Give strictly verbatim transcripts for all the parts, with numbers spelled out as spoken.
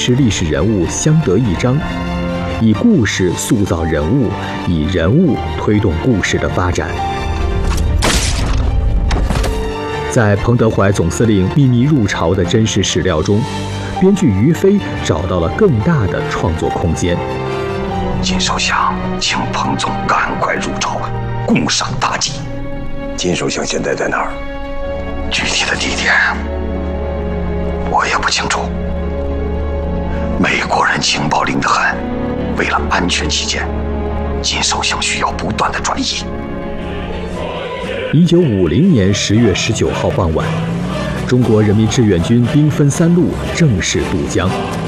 实历史人物相得益彰，以故事塑造人物，以人物推动故事的发展。在彭德怀总司令秘密入朝的真实史料中，编剧于飞找到了更大的创作空间。 金首相请彭总赶快入朝，共赏大计。 金首相现在在哪儿？ 具体的地点我也不清楚。美国人情报灵得很，为了安全起见，金首相需要不断的转移。 一九五零年十月十九号傍晚，中国人民志愿军兵分三路正式渡江。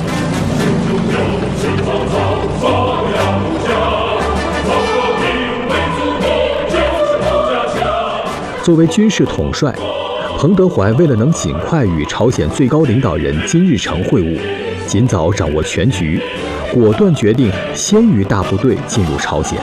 作为军事统帅，彭德怀为了能尽快与朝鲜最高领导人金日成会晤，尽早掌握全局，果断决定先于大部队进入朝鲜。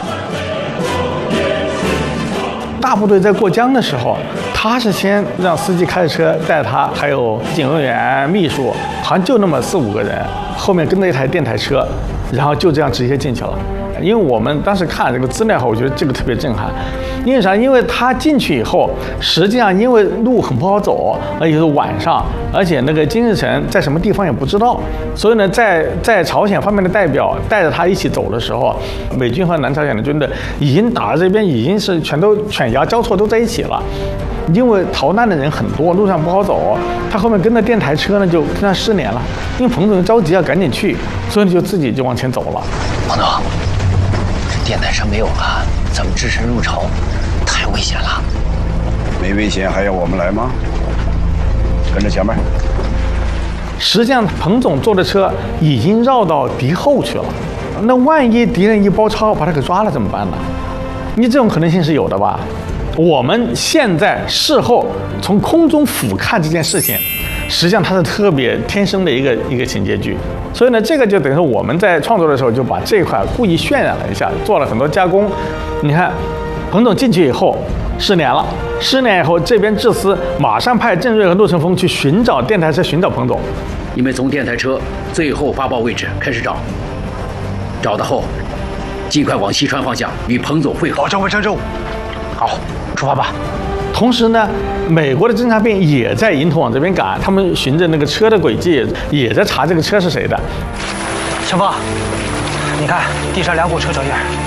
大部队在过江的时候，他是先让司机开着车带他，还有警卫员、秘书，好像就那么四五个人，后面跟着一台电台车，然后就这样直接进去了。因为我们当时看这个资料后，我觉得这个特别震撼。因为啥？因为他进去以后，实际上因为路很不好走，而且是晚上，而且那个金日成在什么地方也不知道，所以呢，在在朝鲜方面的代表带着他一起走的时候，美军和南朝鲜的军队已经打到这边，已经是全都犬牙交错都在一起了。因为逃难的人很多，路上不好走，他后面跟着电台车呢就跟他失联了。因为彭总着急要赶紧去，所以就自己就往前走了。 彭总，这电台车没有了，怎么支持入朝？太危险了。 没危险还要我们来吗？跟着前面。 实际上，彭总坐的车已经绕到敌后去了。那万一敌人一包抄把他给抓了怎么办呢？你这种可能性是有的吧？我们现在事后从空中俯瞰这件事情，实际上它是特别天生的一个一个情节剧。所以呢，这个就等于说我们在创作的时候就把这一块故意渲染了一下，做了很多加工。你看，彭总进去以后失联了，失联以后这边智司马上派郑瑞和陆承风去寻找电台车，寻找彭总。 你们从电台车最后发报位置开始找，找到后尽快往西川方向与彭总会合。 保证完成任务。好，出发吧。 同时呢，美国的侦察兵也在迎头往这边赶，他们循着那个车的轨迹，也在查这个车是谁的。 陈峰，你看地上两股车脚印，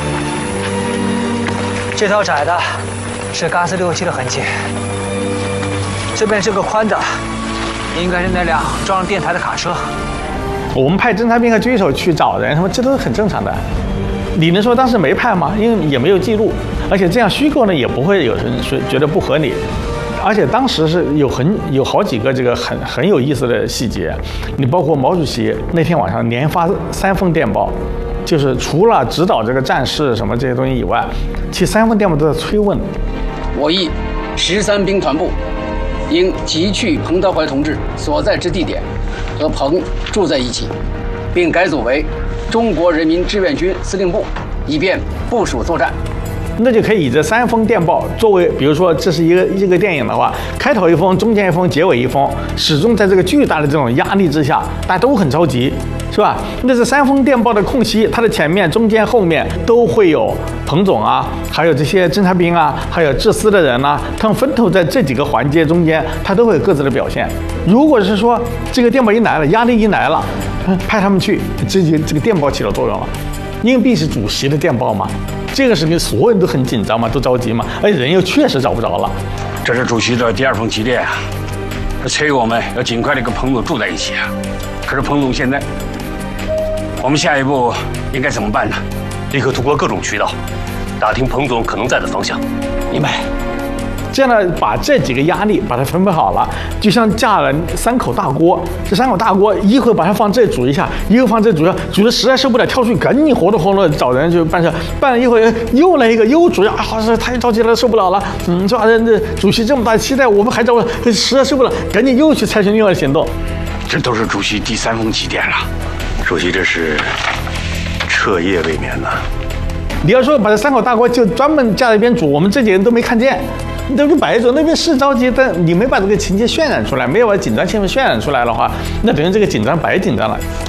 这条窄的是嘎斯六七的痕迹，这边这个宽的应该是那辆装上电台的卡车。 我们派侦察兵和狙手去找人，他们这都是很正常的。你能说当时没派吗？因为也没有记录，而且这样虚构呢，也不会有人说觉得不合理。而且当时是有很有好几个这个很很有意思的细节，你包括毛主席那天晚上连发三封电报，就是除了指导这个战事什么这些东西以外，其实三封电报都在催问。 我议十三兵团部应急去彭德怀同志所在之地点，和彭住在一起，并改组为中国人民志愿军司令部，以便部署作战。 那就可以以这三封电报作为，比如说这是一个一个电影的话，开头一封，中间一封，结尾一封，始终在这个巨大的这种压力之下，大家都很着急，是吧？那这三封电报的空隙，它的前面、中间、后面都会有彭总啊，还有这些侦察兵啊，还有治司的人啊，他们分头在这几个环节中间，他都会有各自的表现。如果是说这个电报一来了，压力一来了，派他们去，这就这个电报起了作用了。因为毕是主席的电报嘛，这个事情所有人都很紧张嘛，都着急嘛，而且人又确实找不着了。 这是主席的第二封急电啊，他催我们要尽快的跟彭总住在一起啊。可是彭总现在，我们下一步应该怎么办呢？ 立刻通过各种渠道打听彭总可能在的方向。 明白。这样呢，把这几个压力把它分配好了，就像架了三口大锅。这三口大锅，一会儿把它放这煮一下，一会儿放这煮一下，煮的实在受不了，跳出去赶紧活动活动找人去办事。办了一会儿又来一个，又煮啊，好，太着急了，受不了了。嗯，是吧？这主席这么大期待，我们还找实在受不了，赶紧又去采取另外的行动。 这都是主席第三封急电了。 主席这是彻夜未眠呢。 你要说把这三口大锅就专门架在一边煮，我们这几个人都没看见。你都摆一种，那边是着急，但你没把这个情节渲染出来，没有把紧张气氛渲染出来的话，那等于这个紧张白紧张了。